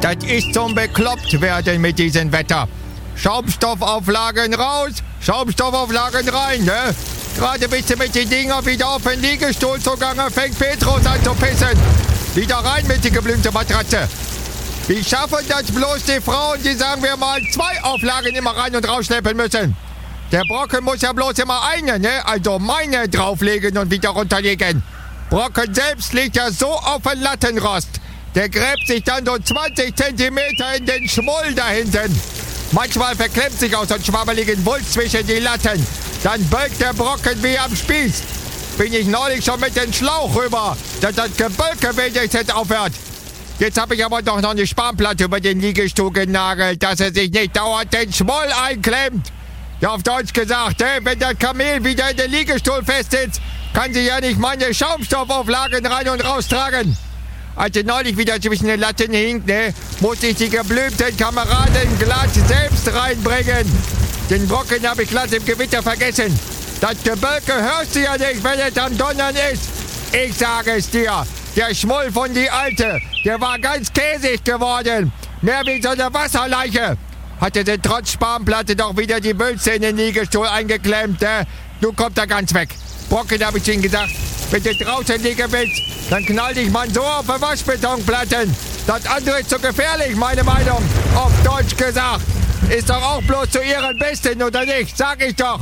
Das ist zum Beklopptwerden mit diesem Wetter. Schaumstoffauflagen raus, Schaumstoffauflagen rein, ne? Gerade bist du mit den Dinger wieder auf den Liegestuhl zugange, fängt Petrus an zu pissen. Wieder rein mit die geblümte Matratze. Wie schaffen das bloß die Frauen, die, sagen wir mal, 2 Auflagen immer rein und rausschleppen müssen? Der Brocken muss ja bloß immer eine, ne? Also meine drauflegen und wieder runterlegen. Brocken selbst liegt ja so auf den Lattenrost. Der gräbt sich dann so 20 Zentimeter in den Schmull da hinten. Manchmal verklemmt sich auch so ein schwabbeligen Wulst zwischen die Latten. Dann bölkt der Brocken wie am Spieß. Bin ich neulich schon mit dem Schlauch rüber, dass das Gebölke wenigstens aufhört. Jetzt habe ich aber doch noch eine Spanplatte über den Liegestuhl genagelt, dass er sich nicht dauernd den Schmoll einklemmt. Ja, auf Deutsch gesagt, wenn das Kamel wieder in den Liegestuhl festsitzt, kann sie ja nicht meine Schaumstoffauflagen rein und raustragen. Als sie neulich wieder zwischen den Latten hing, musste ich die geblümten Kameraden glatt selbst reinbringen. Den Brocken habe ich glatt im Gewitter vergessen. Das Gebölke hörst du ja nicht, wenn es am Donnern ist. Ich sage es dir, der Schmull von die Alte, der war ganz käsig geworden. Mehr wie so eine Wasserleiche. Hatte sie trotz Spanplatte doch wieder die Wülste in den Liegestuhl eingeklemmt. Nun kommt er ganz weg. Brocken, habe ich ihnen gesagt, wenn du draußen liegen willst, dann knall dich man so auf die Waschbetonplatten. Das andere ist zu gefährlich, meine Meinung. Auf Deutsch gesagt. Ist doch auch bloß zu ihren Besten, oder nicht? Sag ich doch.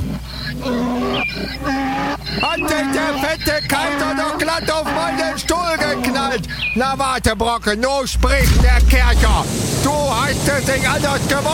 Hat sich der fette Kaiser doch glatt auf meinen Stuhl geknallt. Na warte, Brocken, nun spricht der Kercher. Du hast es nicht anders gewollt.